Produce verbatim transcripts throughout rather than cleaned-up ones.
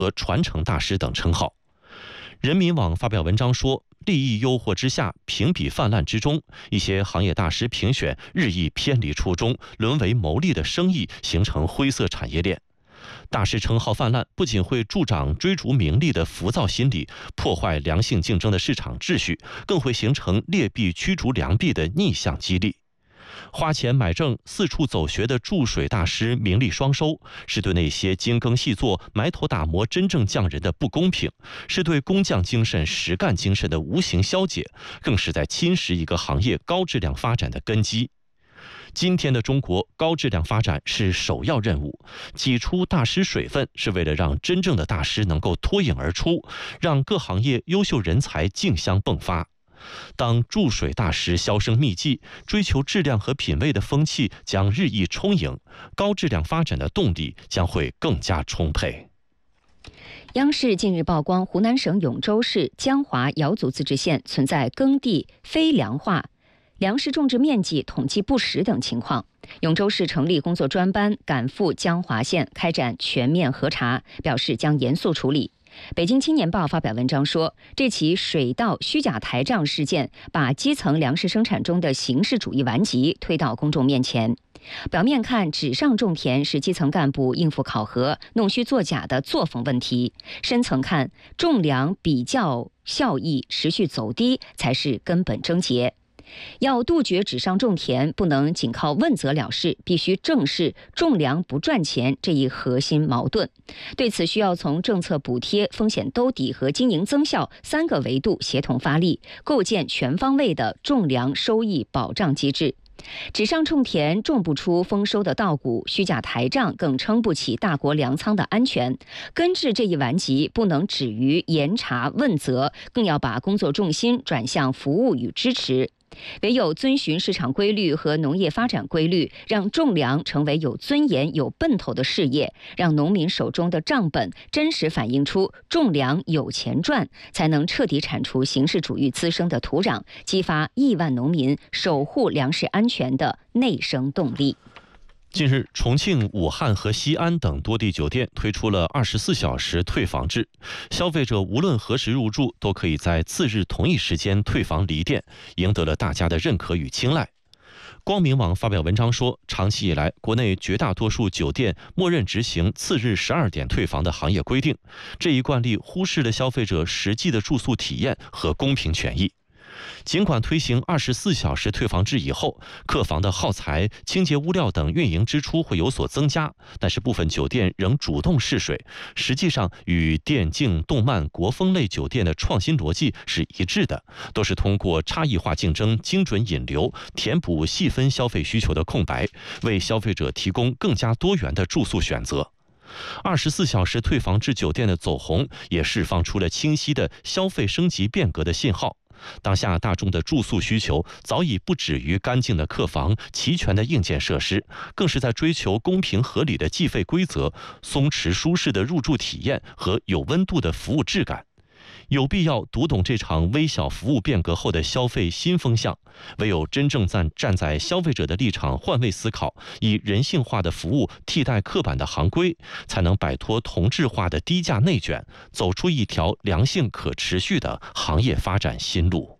和传承大师等称号。人民网发表文章说，利益诱惑之下，评比泛滥之中，一些行业大师评选日益偏离初衷，沦为牟利的生意，形成灰色产业链。大师称号泛滥，不仅会助长追逐名利的浮躁心理，破坏良性竞争的市场秩序，更会形成劣币驱逐良币的逆向激励。花钱买证、四处走学的注水大师名利双收，是对那些精耕细作、埋头打磨真正匠人的不公平，是对工匠精神、实干精神的无形消解，更是在侵蚀一个行业高质量发展的根基。今天的中国，高质量发展是首要任务，挤出大师水分是为了让真正的大师能够脱颖而出，让各行业优秀人才竞相迸发。当注水大师销声匿迹，追求质量和品味的风气将日益充盈，高质量发展的动力将会更加充沛。 央视近日曝光湖南省永州市江华瑶族自治县存在耕地非粮化、粮食种植面积统计不实等情况。永州市成立工作专班，赶赴江华县开展全面核查，表示将严肃处理。北京青年报发表文章说，这起水稻虚假台账事件把基层粮食生产中的形式主义顽疾推到公众面前。表面看，纸上种田是基层干部应付考核、弄虚作假的作风问题；深层看，种粮比较效益持续走低才是根本症结。要杜绝纸上种田，不能仅靠问责了事，必须正视种粮不赚钱这一核心矛盾。对此，需要从政策补贴、风险兜底和经营增效三个维度协同发力，构建全方位的种粮收益保障机制。纸上种田种不出丰收的稻谷，虚假台账更撑不起大国粮仓的安全。根治这一顽疾，不能止于严查问责，更要把工作重心转向服务与支持。唯有遵循市场规律和农业发展规律，让种粮成为有尊严、有奔头的事业，让农民手中的账本真实反映出种粮有钱赚，才能彻底铲除形式主义滋生的土壤，激发亿万农民守护粮食安全的内生动力。 近日，重庆、武汉和西安等多地酒店推出了二十四小时退房制，消费者无论何时入住，都可以在次日同一时间退房离店，赢得了大家的认可与青睐。光明网发表文章说，长期以来，国内绝大多数酒店默认执行次日十二点退房的行业规定，这一惯例忽视了消费者实际的住宿体验和公平权益。尽管推行二十四小时退房制以后，客房的耗材、清洁物料等运营支出会有所增加，但是部分酒店仍主动试水，实际上与电竞、动漫、国风类酒店的创新逻辑是一致的，都是通过差异化竞争、精准引流，填补细分消费需求的空白，为消费者提供更加多元的住宿选择。二十四小时退房制酒店的走红，也释放出了清晰的消费升级变革的信号。当下大众的住宿需求早已不止于干净的客房、齐全的硬件设施，更是在追求公平合理的计费规则、松弛舒适的入住体验和有温度的服务质感。有必要读懂这场微小服务变革后的消费新风向，唯有真正站站在消费者的立场换位思考，以人性化的服务替代刻板的行规，才能摆脱同质化的低价内卷，走出一条良性可持续的行业发展新路。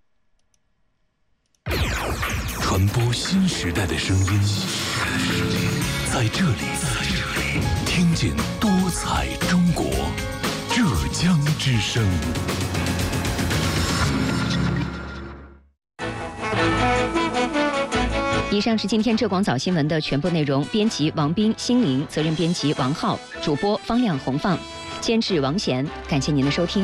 传播新时代的声音，在这里，听见多彩中国。浙江之声。 以上是今天浙广早新闻的全部内容。编辑王斌、心灵，责任编辑王浩，主播方亮、洪放，监制王贤。感谢您的收听。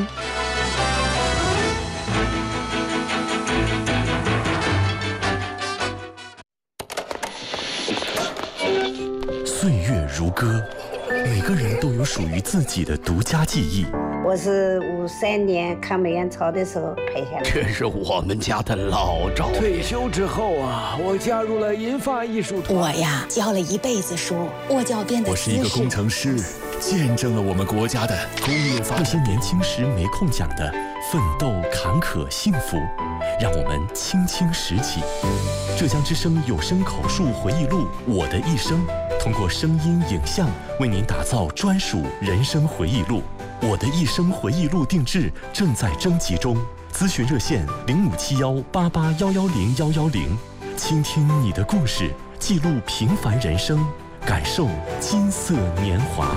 岁月如歌，每个人都有属于自己的独家记忆。 我是五三年抗美援朝的时候拍下来的， 这是我们家的老照片。 退休之后啊，我加入了银发艺术团。 我呀，教了一辈子书，我就要变得。 我是一个工程师，见证了我们国家的工业发展。那些年轻时没空讲的奋斗、坎坷、幸福，让我们轻轻拾起。浙江之声有声口述回忆录《我的一生》，通过声音、影像为您打造专属人生回忆录。 我的一生回忆录定制正在征集中，咨询热线零五七幺八八幺幺零幺幺零，倾听你的故事，记录平凡人生，感受金色年华。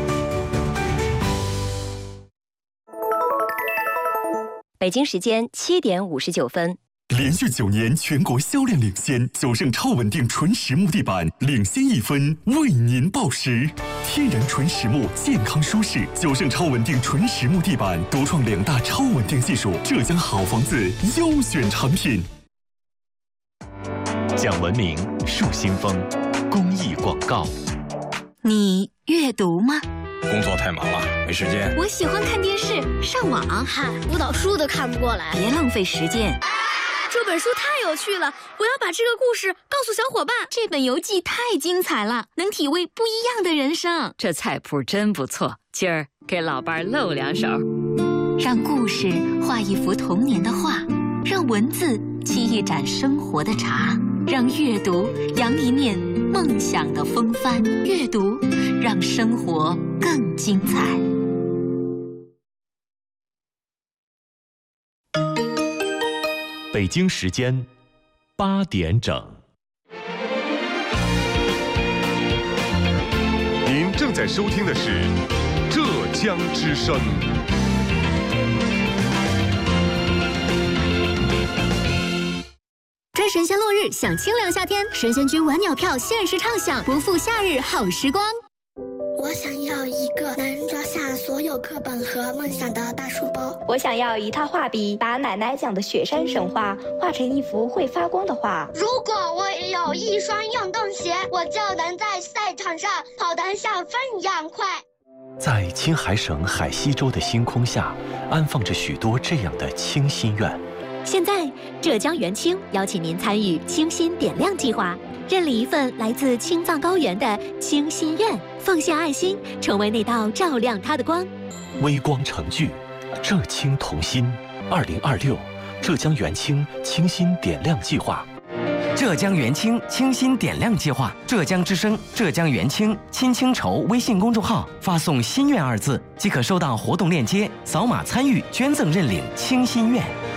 北京时间七点五十九分。 连续九年全国销量领先，九盛超稳定纯实木地板领先一分，为您报时。天然纯实木，健康舒适。九盛超稳定纯实木地板独创两大超稳定技术，浙江好房子优选产品。 讲文明，树新风，公益广告。 你阅读吗？ 工作太忙了，没时间。 我喜欢看电视、上网。 嗨，辅导书都看不过来。 别浪费时间。 这本书太有趣了，我要把这个故事告诉小伙伴。 这本游记太精彩了，能体味不一样的人生。 这菜谱真不错，今儿给老伴露两手。 让故事画一幅童年的画，让文字沏一盏生活的茶，让阅读扬一面梦想的风帆。阅读让生活更精彩。 北京时间八点整。 您正在收听的是浙江之声。 追神仙落日，享清凉夏天。神仙居晚鸟票限时畅享，不负夏日好时光。 我想要一个能装下所有课本和梦想的大书包。 我想要一套画笔，把奶奶讲的雪山神话画成一幅会发光的画。 如果我有一双运动鞋，我就能在赛场上跑得像风一样快。 在青海省海西州的星空下，安放着许多这样的清心愿。 现在，浙江元清邀请您参与清心点亮计划，认领一份来自青藏高原的清心愿，奉献爱心，成为那道照亮它的光。 微光成炬，浙青同心。二零二六，浙江元清清心点亮计划。 浙江元清清心点亮计划，浙江之声、浙江元清亲清筹微信公众号发送“心愿”二字，即可收到活动链接，扫码参与捐赠认领清心愿。